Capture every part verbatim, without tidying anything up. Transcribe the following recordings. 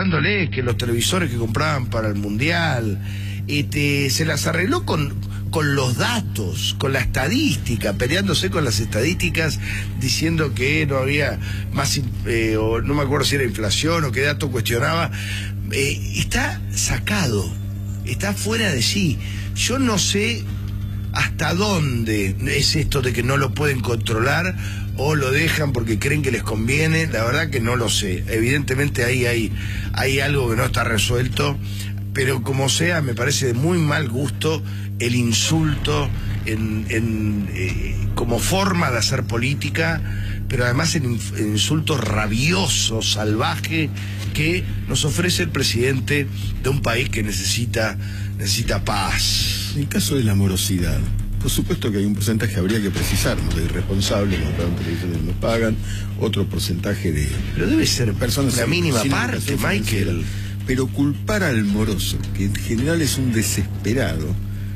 cuestionándole que los televisores que compraban para el Mundial, este, se las arregló con, con los datos, con la estadística, peleándose con las estadísticas, diciendo que no había más, eh, o no me acuerdo si era inflación o qué dato cuestionaba. Eh, está sacado, está fuera de sí. Yo no sé hasta dónde es esto de que no lo pueden controlar o lo dejan porque creen que les conviene. La verdad que no lo sé. Evidentemente ahí hay, hay algo que no está resuelto, pero como sea, me parece de muy mal gusto el insulto en, en, eh, como forma de hacer política, pero además el, el insulto rabioso, salvaje, que nos ofrece el presidente de un país que necesita, necesita paz. En el caso de la morosidad, por supuesto que hay un porcentaje, habría que precisar, ¿no?, de irresponsables, que compraron televisiones y no pagan, otro porcentaje de... Pero debe ser personas la mínima parte, Michael. Pero culpar al moroso, que en general es un desesperado,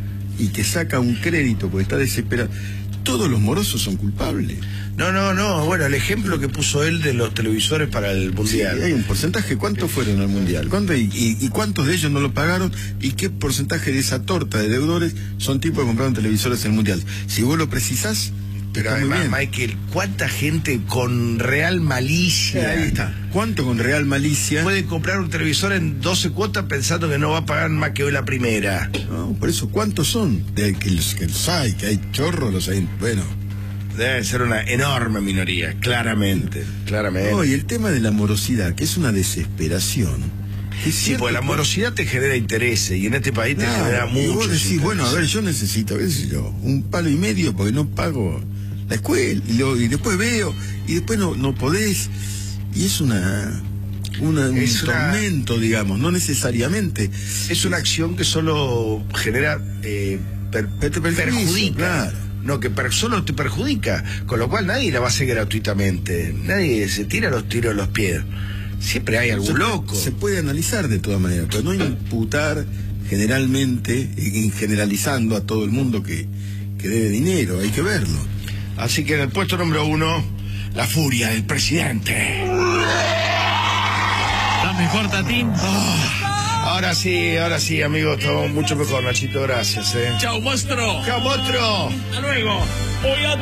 y que saca un crédito porque está desesperado, todos los morosos son culpables. No, no, no, bueno, el ejemplo que puso él de los televisores para el Mundial. Sí, hay un porcentaje. ¿Cuántos fueron al Mundial? ¿Cuánto, y, y, ¿Y cuántos de ellos no lo pagaron? ¿Y qué porcentaje de esa torta de deudores son tipos que compraron televisores en el Mundial? Si vos lo precisás, pero además, Michael, ¿cuánta gente con real malicia? Ahí está. ¿Cuánto con real malicia puede comprar un televisor en doce cuotas pensando que no va a pagar más que hoy la primera? No, por eso, ¿cuántos son? De que los, que los hay, que hay chorros, los hay, bueno... Debe ser una enorme minoría, claramente, claramente. No, y el tema de la morosidad, que es una desesperación. Es sí, pues la morosidad te genera intereses, y en este país te claro, genera mucho. Y vos decís, intereses. Bueno, a ver, yo necesito, qué sé yo, un palo y medio porque no pago la escuela, y, lo, y después veo, y después no, no podés, y es una... Una, un es tormento, una, digamos, no necesariamente. Es una acción que solo genera, eh, per, per, perjudica. Claro. No, que per, solo te perjudica, con lo cual nadie la va a hacer gratuitamente, nadie se tira los tiros a los pies, siempre hay algún se, loco. Se puede analizar de todas maneras, pero no imputar generalmente, generalizando a todo el mundo que, que debe dinero, hay que verlo. Así que en el puesto número uno, la furia del presidente. ¿Está mejor, Tatín? Oh. Ahora sí, ahora sí, amigos, estamos mucho mejor, Nachito, gracias. Eh. Chao, monstruo. Chao, monstruo. Hasta luego. Voy a